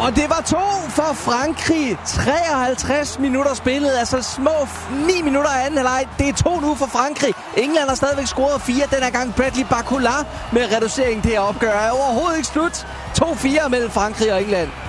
Og det var 2 for Frankrig. 53 minutter spillet, altså små 9 minutter af anden halvleg. Det er 2 nu for Frankrig. England har stadigvæk scoret 4. Den her gang Bradley Barcola med reducering til at opgøre. Er overhovedet ikke slut. 2-4 mellem Frankrig og England.